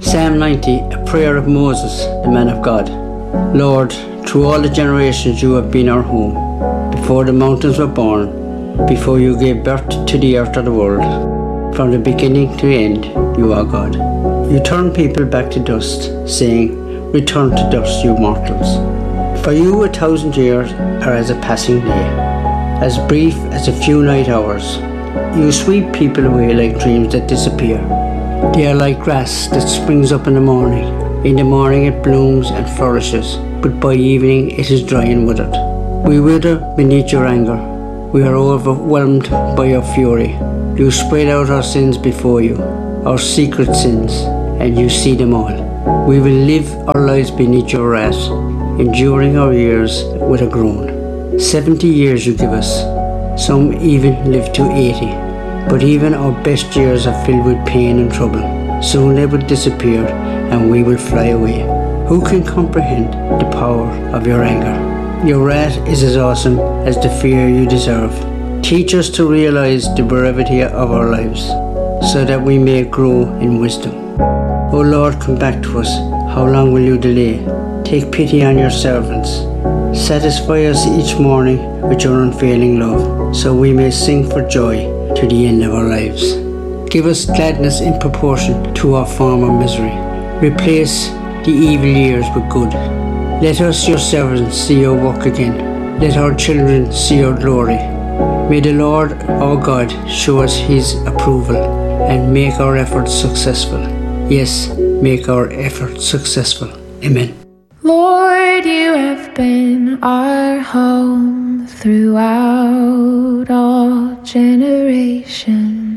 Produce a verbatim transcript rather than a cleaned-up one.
Psalm ninety, a prayer of Moses, the man of God. Lord, through all the generations you have been our home. Before the mountains were born, before you gave birth to the earth or the world, from the beginning to the end, you are God. You turn people back to dust, saying, return to dust, you mortals. For you a thousand years are as a passing day, as brief as a few night hours. You sweep people away like dreams that disappear. They are like grass that springs up in the morning. In the morning it blooms and flourishes, but by evening it is dry and withered. We wither beneath your anger. We are overwhelmed by your fury. You spread out our sins before you, our secret sins, and you see them all. We will live our lives beneath your wrath, enduring our years with a groan. Seventy years you give us, some even live to eighty. But even our best years are filled with pain and trouble. Soon they will disappear and we will fly away. Who can comprehend the power of your anger? Your wrath is as awesome as the fear you deserve. Teach us to realize the brevity of our lives, so that we may grow in wisdom. O Lord, come back to us. How long will you delay? Take pity on your servants. Satisfy us each morning with your unfailing love, so we may sing for joy to the end of our lives. Give us gladness in proportion to our former misery. Replace the evil years with good. Let us, your servants, see your work again. Let our children see your glory. May the Lord our God show us his approval and make our efforts successful. Yes, make our efforts successful. Amen. Lord, you have been our home throughout all generations.